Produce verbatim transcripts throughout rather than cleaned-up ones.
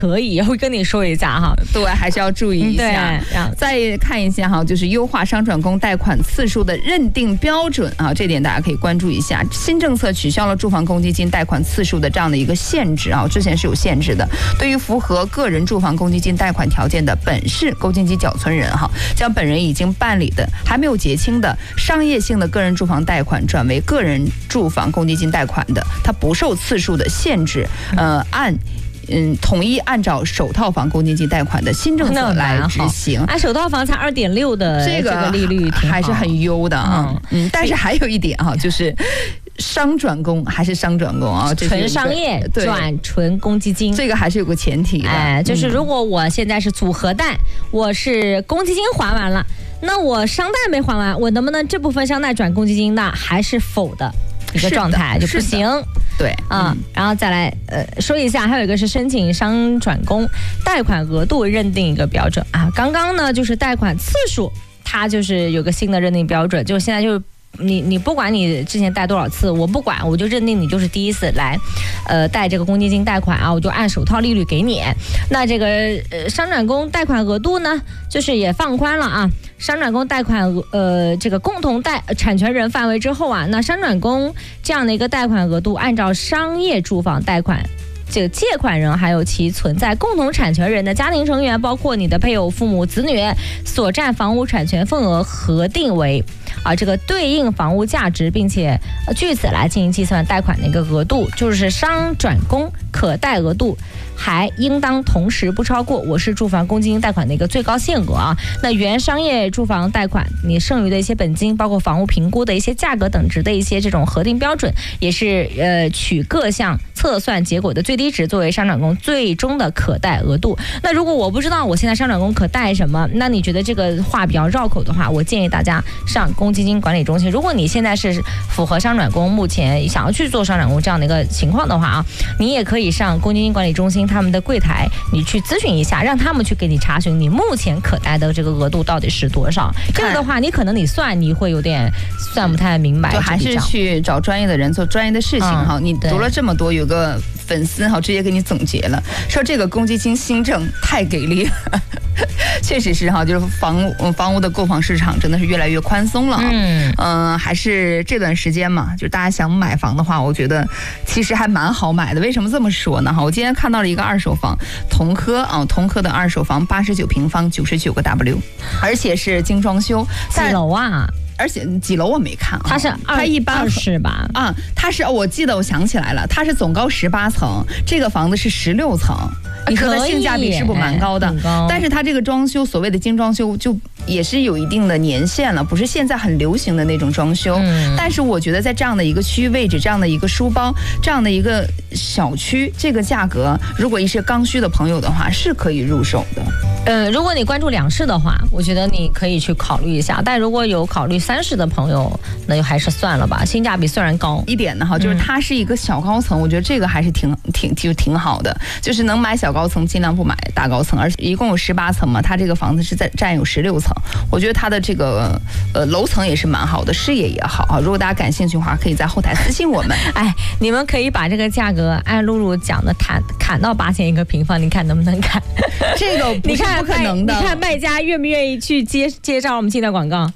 可以会跟你说一下哈。 对，还是要注意一下。 对，然后再看一下哈，就是优化商转公贷款次数的认定标准啊，这点大家可以关注一下。新政策取消了住房公积金贷款次数的这样的一个限制啊，之前是有限制的。对于符合个人住房公积金贷款条件的本市公积金缴存人哈，将本人已经办理的还没有结清的商业性的个人住房贷款转为个人住房公积金贷款的，它不受次数的限制，呃，按。嗯，统一按照首套房公积金贷款的新政策来执行。 啊，首套房才二点六的这个利率还是很优的啊。嗯, 嗯，但是还有一点哈、啊，就是商转公还是商转公啊， 纯商业转纯公积金， 这个还是有个前提的。 哎，就是如果我现在是组合贷，我是公积金还完了，那我商贷没还完，我能不能这部分商贷转公积金呢？还是否的一个状态就不行。 对啊、嗯，然后再来呃说一下，还有一个是申请商转公贷款额度认定一个标准啊。刚刚呢就是贷款次数，它就是有个新的认定标准，就现在就是你你不管你之前贷多少次，我不管，我就认定你就是第一次来，呃贷这个公积金贷款啊，我就按首套利率给你。那这个呃商转公贷款额度呢，就是也放宽了啊。商转公贷款呃这个共同贷产权人范围之后啊，那商转公这样的一个贷款额度，按照商业住房贷款这个借款人还有其存在共同产权人的家庭成员，包括你的配偶、父母、子女所占房屋产权份额核定为啊这个对应房屋价值，并且据此来进行计算贷款的一个额度，就是商转公可贷额度还应当同时不超过我市住房公积金贷款的一个最高限额啊。那原商业住房贷款你剩余的一些本金，包括房屋评估的一些价格等值的一些这种核定标准，也是呃取各项测算结果的最低值作为商转公最终的可贷额度。那如果我不知道我现在商转公可贷什么，那你觉得这个话比较绕口的话，我建议大家上公积金管理中心。如果你现在是符合商转公目前想要去做商转公这样的一个情况的话啊，你也可以上公积金管理中心他们的柜台，你去咨询一下，让他们去给你查询你目前可贷的这个额度到底是多少。这个的话，你可能你算你会有点算不太明白， 就还是去找专业的人做专业的事情哈、嗯。你读了这么多，有个粉丝哈直接给你总结了，说这个公积金新政太给力了。确实是哈，就是房屋房屋的购房市场真的是越来越宽松了。嗯嗯、呃，还是这段时间嘛，就是大家想买房的话，我觉得其实还蛮好买的。为什么这么说呢？哈，我今天看到了一个二手房，同科啊，同科的二手房，八十九平方，九十九个 W， 而且是精装修， 几楼啊？ 而且几楼我没看啊， 它是它一般是吧？ 啊，它是我记得我想起来了，它是总高十八层，这个房子是十六层。你说的性价比是不蛮高的？ 高但是它这个装修，所谓的精装修，就也是有一定的年限了，不是现在很流行的那种装修。嗯、但是我觉得在这样的一个区域位置，这样的一个书包，这样的一个小区，这个价格，如果一些刚需的朋友的话，是可以入手的。 呃，如果你关注两室的话，我觉得你可以去考虑一下。但如果有考虑三室的朋友，那就还是算了吧。性价比虽然高一点的哈，就是它是一个小高层，嗯、我觉得这个还是挺挺就挺好的。就是能买小高层，尽量不买大高层。而且一共有十八层嘛，它这个房子是在占有十六层。我觉得它的这个呃楼层也是蛮好的，视野也好啊。如果大家感兴趣的话，可以在后台私信我们。 哎，你们可以把这个价格按露露讲的砍砍到八千一个平方，你看能不能砍？ 这个不是不可能的。 你看卖家愿不愿意去接接上我们进的广告？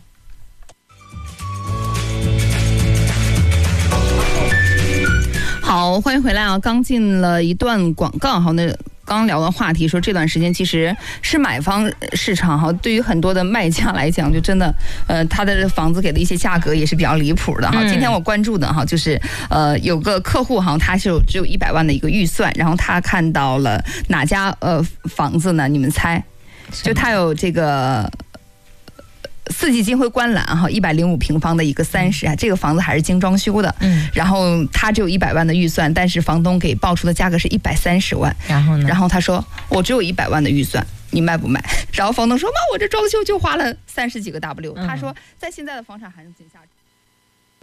好，欢迎回来啊！刚进了一段广告，好，那刚聊的话题说这段时间其实是买方市场哈，对于很多的卖家来讲，就真的呃他的房子给的一些价格也是比较离谱的哈。嗯、今天我关注的哈，就是呃有个客户哈，他是有只有一百万的一个预算，然后他看到了哪家呃房子呢？你们猜？就他有这个。四季金辉观澜哈，一百零五平方的一个三室啊，这个房子还是精装修的，嗯，然后他只有一百万的预算，但是房东给报出的价格是一百三十万， 然后呢？ 然后他说我只有一百万的预算，你卖不卖？然后房东说妈，我这装修就花了三十几个 W，、嗯、他说在现在的房产行情下。